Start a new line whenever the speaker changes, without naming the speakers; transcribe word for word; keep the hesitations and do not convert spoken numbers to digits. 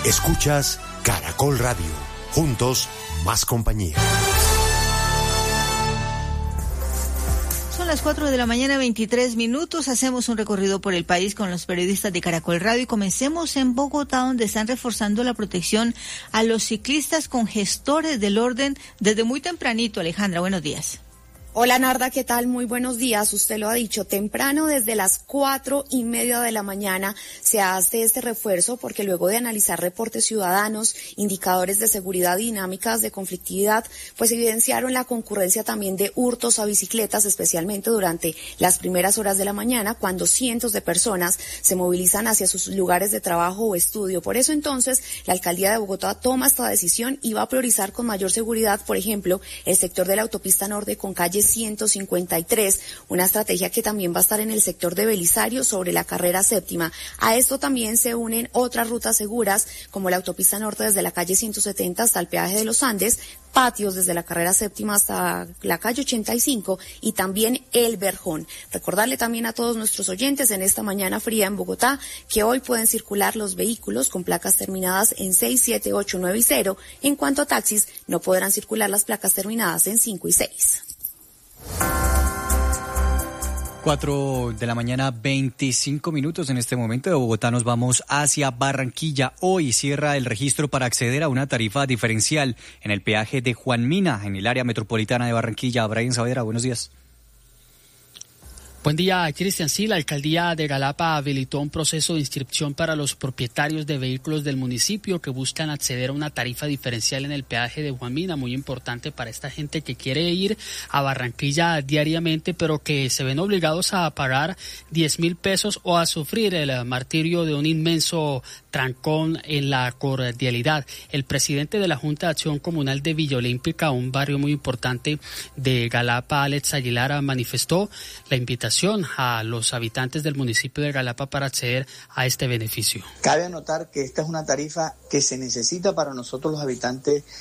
Escuchas Caracol Radio. Juntos, más compañía.
Son las cuatro de la mañana, veintitrés minutos. Hacemos un recorrido por el país con los periodistas de Caracol Radio y comencemos en Bogotá, donde están reforzando la protección a los ciclistas con gestores del orden desde muy tempranito. Alejandra, buenos días.
Hola Narda, ¿qué tal? Muy buenos días. Usted lo ha dicho, temprano desde las cuatro y media de la mañana se hace este refuerzo porque luego de analizar reportes ciudadanos, indicadores de seguridad y dinámicas de conflictividad, pues evidenciaron la concurrencia también de hurtos a bicicletas, especialmente durante las primeras horas de la mañana, cuando cientos de personas se movilizan hacia sus lugares de trabajo o estudio. Por eso entonces la Alcaldía de Bogotá toma esta decisión y va a priorizar con mayor seguridad, por ejemplo, el sector de la autopista norte con calles ciento cincuenta y tres, una estrategia que también va a estar en el sector de Belisario sobre la carrera séptima. A esto también se unen otras rutas seguras como la autopista norte desde la calle ciento setenta hasta el peaje de los Andes, patios desde la carrera séptima hasta la calle ochenta y cinco y también el Verjón. Recordarle también a todos nuestros oyentes en esta mañana fría en Bogotá que hoy pueden circular los vehículos con placas terminadas en seis, siete, ocho, nueve y cero. En cuanto a taxis, no podrán circular las placas terminadas en cinco y seis.
Cuatro de la mañana, veinticinco minutos. En este momento de Bogotá nos vamos hacia Barranquilla. Hoy cierra el registro para acceder a una tarifa diferencial en el peaje de Juan Mina, en el área metropolitana de Barranquilla. Brian Saavedra, buenos días.
Buen día, Cristian. Sí, la alcaldía de Galapa habilitó un proceso de inscripción para los propietarios de vehículos del municipio que buscan acceder a una tarifa diferencial en el peaje de Juan Mina, muy importante para esta gente que quiere ir a Barranquilla diariamente, pero que se ven obligados a pagar diez mil pesos o a sufrir el martirio de un inmenso trancón en la cordialidad. El presidente de la Junta de Acción Comunal de Villa Olímpica, un barrio muy importante de Galapa, Alex Aguilar, manifestó la invitación a los habitantes del municipio de Galapa para acceder a este beneficio.
Cabe anotar que esta es una tarifa que se necesita para nosotros los habitantes